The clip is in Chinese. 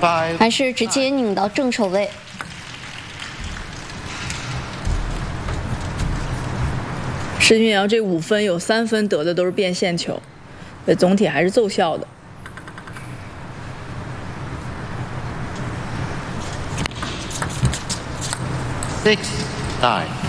还是直接拧到正手位。 施君瑶这5分有3分得的都是变线球，所以总体还是奏效的。 6-9。